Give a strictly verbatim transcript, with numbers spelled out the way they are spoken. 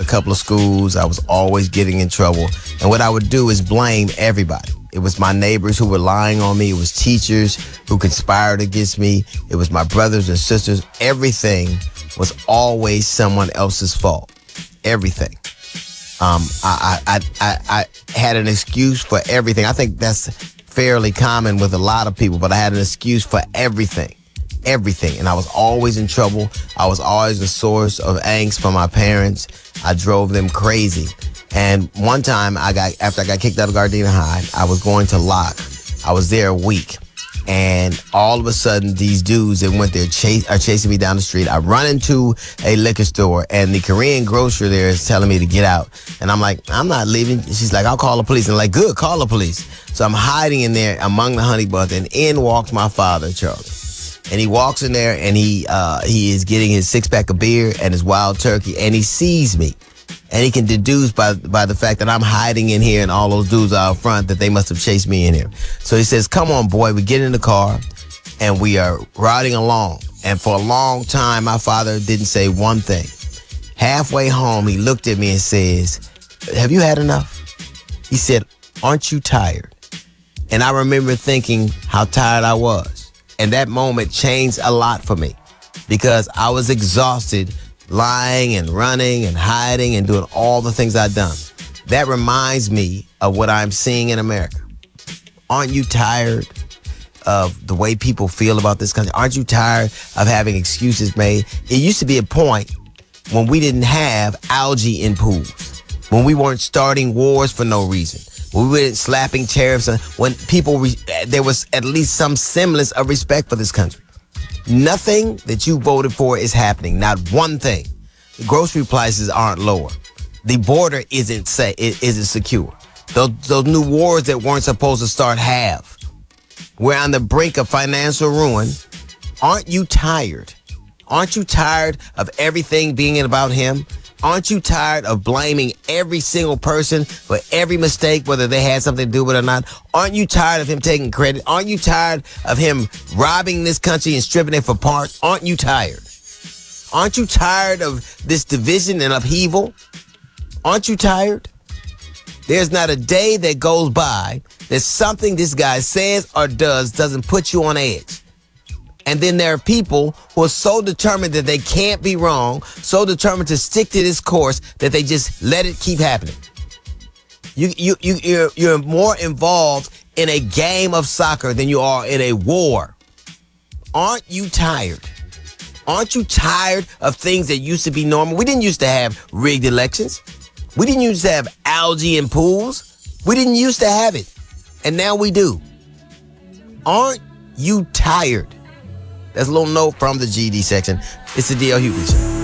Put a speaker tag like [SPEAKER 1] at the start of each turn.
[SPEAKER 1] a couple of schools. I was always getting in trouble. And what I would do is blame everybody. It was my neighbors who were lying on me. It was teachers who conspired against me. It was my brothers and sisters. Everything was always someone else's fault. Everything. Um, I, I, I, I had an excuse for everything. I think that's fairly common with a lot of people, but I had an excuse for everything. Everything. And I was always in trouble. I was always a source of angst for my parents. I drove them crazy. And one time, I got after I got kicked out of Gardena High, I was going to Locke. I was there a week. And all of a sudden, these dudes that went there chase, are chasing me down the street. I run into a liquor store, and the Korean grocer there is telling me to get out. And I'm like, I'm not leaving. She's like, I'll call the police. And I'm like, good, call the police. So I'm hiding in there among the honey buns, and in walks my father, Charlie. And he walks in there, and he uh, he is getting his six-pack of beer and his wild turkey, and he sees me. And he can deduce by by the fact that I'm hiding in here and all those dudes are out front that they must have chased me in here. So he says, come on, boy. We get in the car, and we are riding along. And for a long time, my father didn't say one thing. Halfway home, he looked at me and says, have you had enough? He said, aren't you tired? And I remember thinking how tired I was. And that moment changed a lot for me because I was exhausted lying and running and hiding and doing all the things I'd done. That reminds me of what I'm seeing in America. Aren't you tired of the way people feel about this country? Aren't you tired of having excuses made? It used to be a point when we didn't have algae in pools, when we weren't starting wars for no reason, when we weren't slapping tariffs, on, when people, re- there was at least some semblance of respect for this country. Nothing that you voted for is happening. Not one thing. The grocery prices aren't lower. The border isn't say it isn't secure. Those, those new wars that weren't supposed to start have. We're on the brink of financial ruin. Aren't you tired? Aren't you tired of everything being about him? Aren't you tired of blaming every single person for every mistake, whether they had something to do with it or not? Aren't you tired of him taking credit? Aren't you tired of him robbing this country and stripping it for parts? Aren't you tired? Aren't you tired of this division and upheaval? Aren't you tired? There's not a day that goes by that something this guy says or does doesn't put you on edge. And then there are people who are so determined that they can't be wrong, so determined to stick to this course that they just let it keep happening. You, you, you, you're, you're more involved in a game of soccer than you are in a war. Aren't you tired? Aren't you tired of things that used to be normal? We didn't used to have rigged elections. We didn't used to have algae in pools. We didn't used to have it. And now we do. Aren't you tired? That's a little note from the G D section. It's the D L Hughley Show.